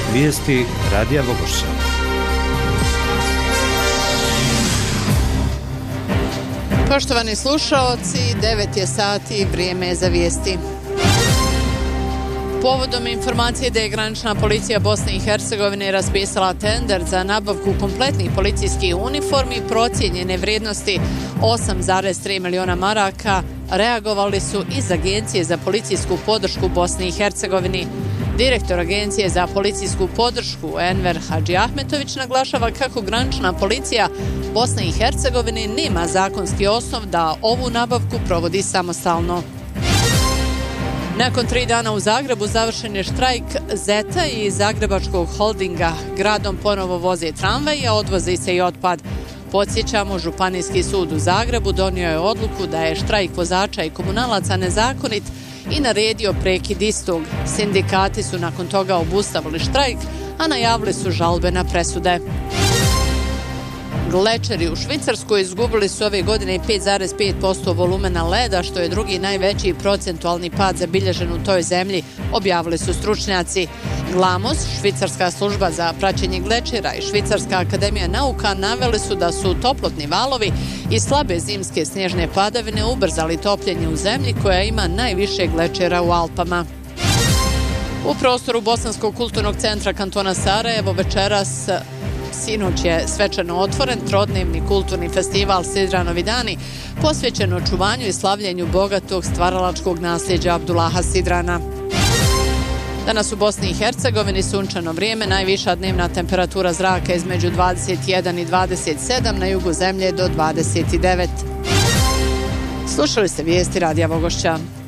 Vijesti Radija Vogošća. Poštovani slušaoci, 9 je sati, vrijeme je za vijesti. Povodom informacije da je granična policija Bosne i Hercegovine raspisala tender za nabavku kompletnih policijskih uniformi procijenjene vrijednosti 8,3 miliona maraka, reagovali su iz Agencije za policijsku podršku Bosni i Hercegovini. Direktor Agencije za policijsku podršku Enver Hadžiahmetović naglašava kako granična policija Bosne i Hercegovine nema zakonski osnov da ovu nabavku provodi samostalno. Nakon 3 dana u Zagrebu završen je štrajk ZETA i Zagrebačkog holdinga. Gradom ponovo voze tramvaje, a odvozi se i otpad. Podsjećamo, Županijski sud u Zagrebu donio je odluku da je štrajk vozača i komunalaca nezakonit i naredio prekid istog. Sindikati su nakon toga obustavili štrajk, a najavili su žalbe na presude. Glečeri u Švicarskoj izgubili su ove godine 5,5% volumena leda, što je drugi najveći procentualni pad zabilježen u toj zemlji, objavili su stručnjaci. GLAMOS, švicarska služba za praćenje glečera i Švicarska akademija nauka naveli su da su toplotni valovi i slabe zimske snježne padavine ubrzali topljenje u zemlji koja ima najviše glečera u Alpama. U prostoru Bosanskog kulturnog centra kantona Sarajevo večeras sinoć je svečano otvoren trodnevni kulturni festival Sidranovi dani, posvećen očuvanju i slavljenju bogatog stvaralačkog nasljeđa Abdullaha Sidrana. Danas u Bosni i Hercegovini sunčano vrijeme, najviša dnevna temperatura zraka između 21 i 27, na jugu zemlje do 29. Slušali ste vijesti Radija Vogošća.